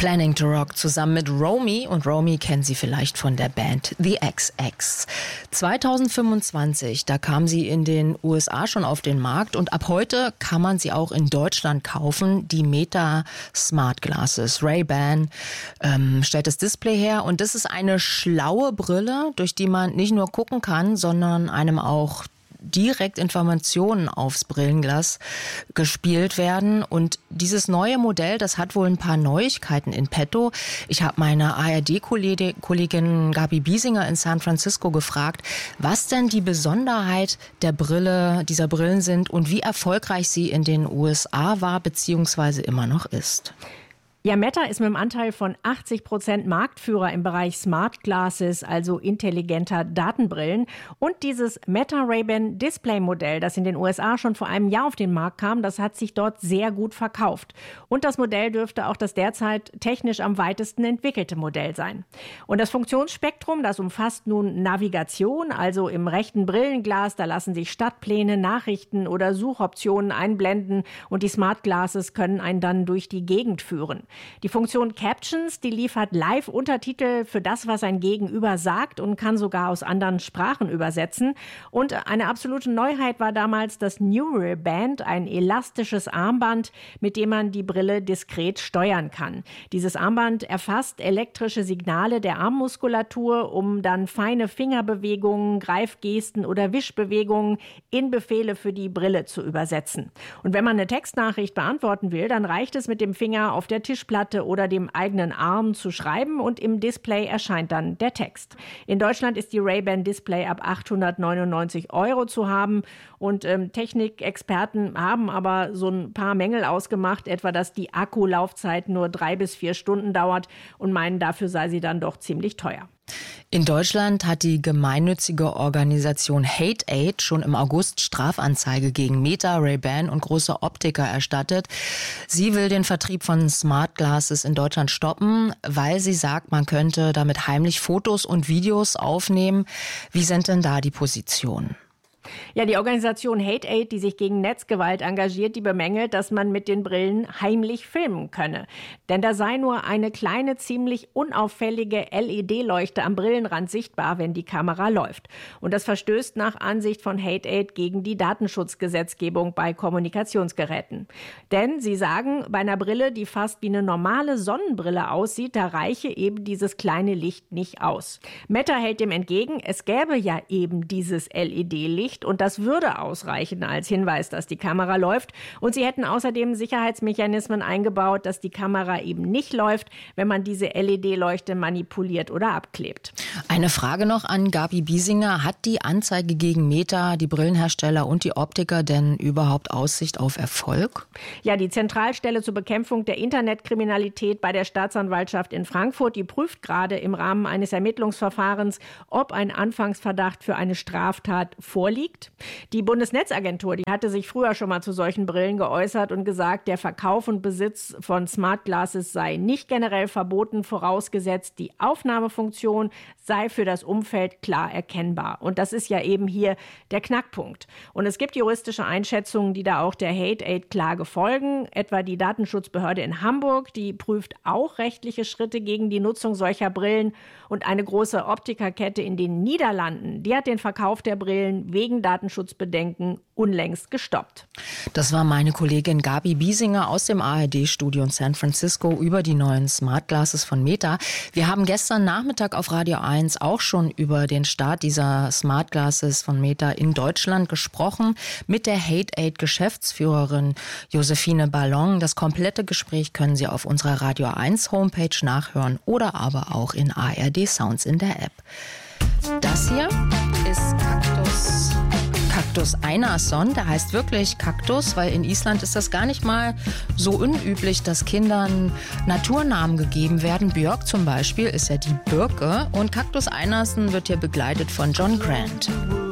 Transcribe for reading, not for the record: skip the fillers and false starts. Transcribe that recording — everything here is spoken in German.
Planning to Rock zusammen mit Romy. Und Romy kennen Sie vielleicht von der Band The XX. 2025, da kam sie in den USA schon auf den Markt und ab heute kann man sie auch in Deutschland kaufen. Die Meta Smart Glasses. Ray-Ban stellt das Display her und das ist eine schlaue Brille, durch die man nicht nur gucken kann, sondern einem auch direkt Informationen aufs Brillenglas gespielt werden. Und dieses neue Modell, das hat wohl ein paar Neuigkeiten in petto. Ich habe meine ARD-Kollegin Gabi Biesinger in San Francisco gefragt, was denn die Besonderheit dieser Brillen sind und wie erfolgreich sie in den USA war bzw. immer noch ist. Ja, Meta ist mit einem Anteil von 80% Marktführer im Bereich Smart Glasses, also intelligenter Datenbrillen. Und dieses Meta Ray-Ban Display-Modell, das in den USA schon vor einem Jahr auf den Markt kam, das hat sich dort sehr gut verkauft. Und das Modell dürfte auch das derzeit technisch am weitesten entwickelte Modell sein. Und das Funktionsspektrum, das umfasst nun Navigation, also im rechten Brillenglas, da lassen sich Stadtpläne, Nachrichten oder Suchoptionen einblenden und die Smart Glasses können einen dann durch die Gegend führen. Die Funktion Captions, die liefert Live-Untertitel für das, was ein Gegenüber sagt und kann sogar aus anderen Sprachen übersetzen. Und eine absolute Neuheit war damals das Neural Band, ein elastisches Armband, mit dem man die Brille diskret steuern kann. Dieses Armband erfasst elektrische Signale der Armmuskulatur, um dann feine Fingerbewegungen, Greifgesten oder Wischbewegungen in Befehle für die Brille zu übersetzen. Und wenn man eine Textnachricht beantworten will, dann reicht es mit dem Finger auf der Tischplatte oder dem eigenen Arm zu schreiben und im Display erscheint dann der Text. In Deutschland ist die Ray-Ban Display ab 899 € zu haben und Technikexperten haben aber so ein paar Mängel ausgemacht, etwa dass die Akkulaufzeit nur 3 bis 4 Stunden dauert und meinen, dafür sei sie dann doch ziemlich teuer. In Deutschland hat die gemeinnützige Organisation Hate Aid schon im August Strafanzeige gegen Meta, Ray-Ban und große Optiker erstattet. Sie will den Vertrieb von Smart Glasses in Deutschland stoppen, weil sie sagt, man könnte damit heimlich Fotos und Videos aufnehmen. Wie sind denn da die Positionen? Ja, die Organisation Hate Aid, die sich gegen Netzgewalt engagiert, die bemängelt, dass man mit den Brillen heimlich filmen könne. Denn da sei nur eine kleine, ziemlich unauffällige LED-Leuchte am Brillenrand sichtbar, wenn die Kamera läuft. Und das verstößt nach Ansicht von Hate Aid gegen die Datenschutzgesetzgebung bei Kommunikationsgeräten. Denn sie sagen, bei einer Brille, die fast wie eine normale Sonnenbrille aussieht, da reiche eben dieses kleine Licht nicht aus. Meta hält dem entgegen, es gäbe ja eben dieses LED-Licht. Und das würde ausreichen als Hinweis, dass die Kamera läuft. Und sie hätten außerdem Sicherheitsmechanismen eingebaut, dass die Kamera eben nicht läuft, wenn man diese LED-Leuchte manipuliert oder abklebt. Eine Frage noch an Gabi Biesinger. Hat die Anzeige gegen Meta, die Brillenhersteller und die Optiker denn überhaupt Aussicht auf Erfolg? Ja, die Zentralstelle zur Bekämpfung der Internetkriminalität bei der Staatsanwaltschaft in Frankfurt, die prüft gerade im Rahmen eines Ermittlungsverfahrens, ob ein Anfangsverdacht für eine Straftat vorliegt. Die Bundesnetzagentur, die hatte sich früher schon mal zu solchen Brillen geäußert und gesagt, der Verkauf und Besitz von Smart Glasses sei nicht generell verboten, vorausgesetzt die Aufnahmefunktion sei für das Umfeld klar erkennbar. Und das ist ja eben hier der Knackpunkt. Und es gibt juristische Einschätzungen, die da auch der Hate Aid Klage folgen. Etwa die Datenschutzbehörde in Hamburg, die prüft auch rechtliche Schritte gegen die Nutzung solcher Brillen. Und eine große Optikerkette in den Niederlanden, die hat den Verkauf der Brillen wegen Datenschutzbedenken unlängst gestoppt. Das war meine Kollegin Gabi Biesinger aus dem ARD-Studio in San Francisco über die neuen Smart Glasses von Meta. Wir haben gestern Nachmittag auf Radio 1 auch schon über den Start dieser Smart Glasses von Meta in Deutschland gesprochen mit der Hate Aid Geschäftsführerin Josephine Ballon. Das komplette Gespräch können Sie auf unserer Radio 1 Homepage nachhören oder aber auch in ARD Sounds in der App. Das hier ist Cactus Einarsson, der heißt wirklich Kaktus, weil in Island ist das gar nicht mal so unüblich, dass Kindern Naturnamen gegeben werden. Björk zum Beispiel ist ja die Birke und Cactus Einarsson wird hier begleitet von John Grant.